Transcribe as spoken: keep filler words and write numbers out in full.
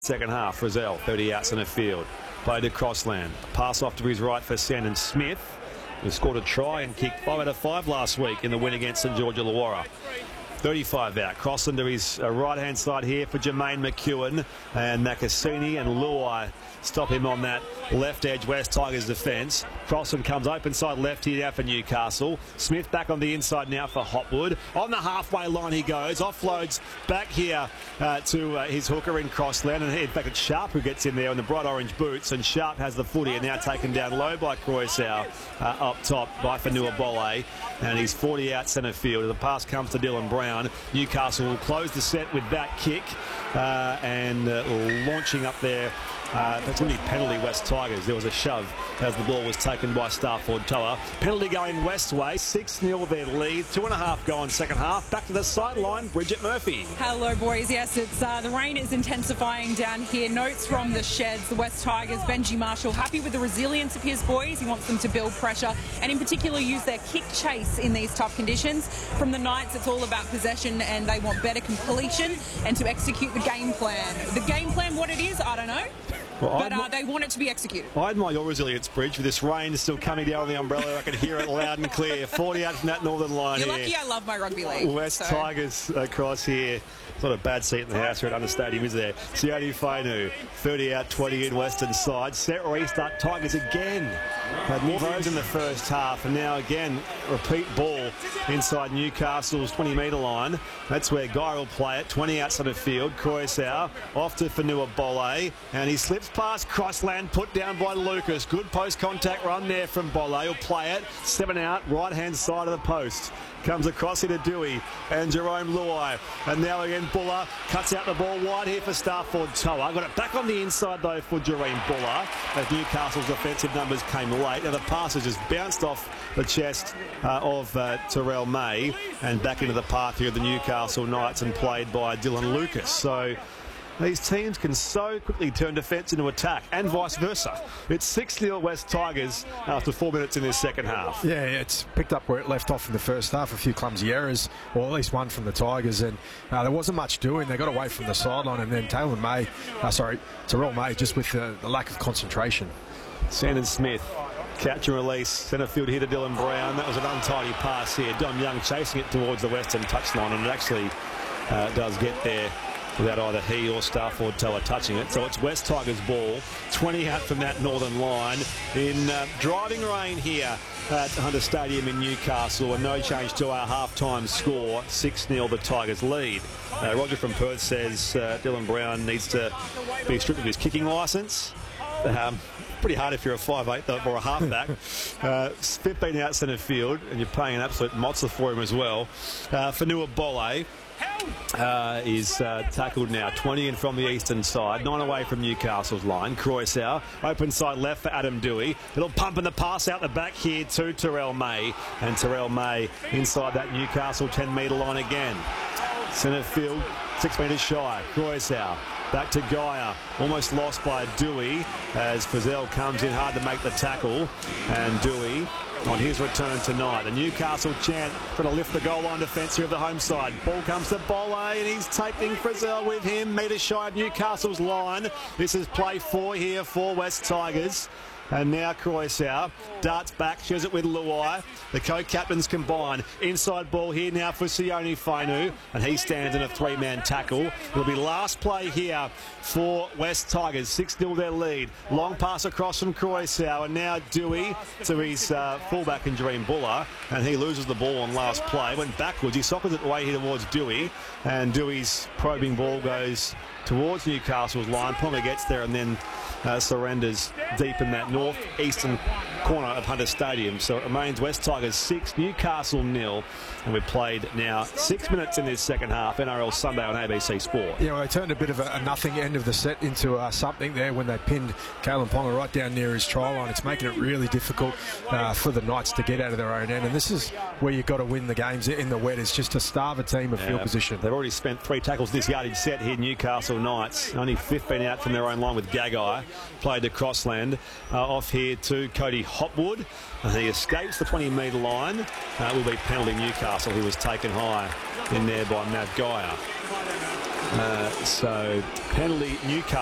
Second half, Frizzell, thirty outs in the field. Played to Crossland. Pass off to his right for Sandon Smith, who scored a try and kicked five out of five last week in the win against St George Illawarra. thirty-five out. Crossland to his uh, right-hand side here for Jermaine McEwen, and Makasini and Luai stop him on that left edge West Tigers defence. Crossland comes open side left here now for Newcastle. Smith back on the inside now for Hopwood. On the halfway line he goes. Offloads back here uh, to uh, his hooker in Crossland. And in fact it's Sharp who gets in there in the bright orange boots. And Sharp has the footy and now taken down low by Croissau uh, up top by Fanua Bolle. And he's forty out centre field. The pass comes to Dylan Brown. Newcastle will close the set with that kick. Uh, and uh, launching up there. Uh, that's going to be penalty West Tigers. There was a shove as the ball was taken by Starford Toa. Penalty going West way. six nil their lead. Two and a half gone second half. Back to the sideline, Bridget Murphy. Hello, boys. Yes, it's uh, the rain is intensifying down here. Notes from the sheds. The West Tigers, Benji Marshall, happy with the resilience of his boys. He wants them to build pressure and in particular use their kick chase in these tough conditions. From the Knights, it's all about possession and they want better completion and to execute the game plan. The game plan, what it is, I don't know. Well, but uh, they want it to be executed. I admire your resilience, Bridge, with this rain still coming down on the umbrella. I can hear it loud and clear. forty out from that northern line. You're here. lucky I love my rugby league. West so. Tigers across here. It's not a bad seat in the house here at Under Stadium, is there? Sione Fainu, thirty out, twenty in western side. Set restart, Tigers again. Had more throws in the first half, and now again, repeat ball inside Newcastle's twenty metre line. That's where Guy will play it. twenty outside of field. Croissau off to Fanua Bolle, and he slips past Crossland, put down by Lucas. Good post contact run there from Bolle. He'll play it. Seven out, right hand side of the post. Comes across here to Dewey and Jerome Luai. And now again, Buller cuts out the ball wide here for Starford Toa. Got it back on the inside though for Jerome Buller as Newcastle's offensive numbers came late. Now the pass has just bounced off the chest uh, of uh, Terrell May and back into the path here of the Newcastle Knights and played by Dylan Lucas. So these teams can so quickly turn defence into attack and vice versa. It's six nil West Tigers after four minutes in this second half. Yeah, it's picked up where it left off in the first half. A few clumsy errors, or at least one from the Tigers, and uh, there wasn't much doing. They got away from the sideline, and then Taylor May, uh, sorry, Terrell May, just with the, the lack of concentration. Sandon Smith, catch and release, centre field here to Dylan Brown. That was an untidy pass here. Dom Young chasing it towards the western touchline, and it actually uh, does get there without either he or Starford Toa touching it. So it's West Tigers ball, twenty out from that northern line in uh, driving rain here at Hunter Stadium in Newcastle, and no change to our half-time score. six nil the Tigers lead. Uh, Roger from Perth says uh, Dylan Brown needs to be stripped of his kicking licence. Um, pretty hard if you're a five eight or a halfback. uh, fifteen out centre field, and you're paying an absolute monster for him as well. Uh, Fanua Bolle Uh, is uh, tackled now, twenty in from the eastern side, nine away from Newcastle's line. Croissau, open side left for Adam Dewey. Little pump in the pass out the back here to Terrell May, and Terrell May inside that Newcastle ten metre line again. Centre field, six metres shy. Croissau back to Gaia, almost lost by Dewey as Frizzell comes in hard to make the tackle, and Dewey on his return tonight. The Newcastle chant trying to lift the goal line defence here of the home side. Ball comes to Bolle and he's taking Frizzell with him. Metre shy of Newcastle's line. This is play four here for West Tigers. And now Croissau darts back, shares it with Luai. The co-captains combine. Inside ball here now for Sione Fainu, and he stands in a three-man tackle. It'll be last play here for West Tigers. six nil their lead. Long pass across from Croissau, and now Dewey to his uh, fullback in Jerome Buller, and he loses the ball on last play. Went backwards. He sockers it away here towards Dewey, and Dewey's probing ball goes towards Newcastle's line. Probably gets there and then uh, surrenders deep in that north-eastern corner of Hunter Stadium. So it remains West Tigers six, Newcastle nil, and we've played now six minutes in this second half. N R L Sunday on A B C Sport. Yeah, well, they turned a bit of a, a nothing end of the set into uh, something there when they pinned Kalen Ponga right down near his try line. It's making it really difficult uh, for the Knights to get out of their own end, and this is where you've got to win the games in the wet. It's just to starve a team of yeah, field position. They've already spent three tackles this yardage set here, Newcastle Knights. Only fifteen out from their own line with Gagai. Played to Crossland. Uh, off here to Cody Hopwood. And he escapes the twenty metre line. Uh, will be penalty Newcastle. He was taken high in there by Matt Gaia. Uh, so penalty Newcastle.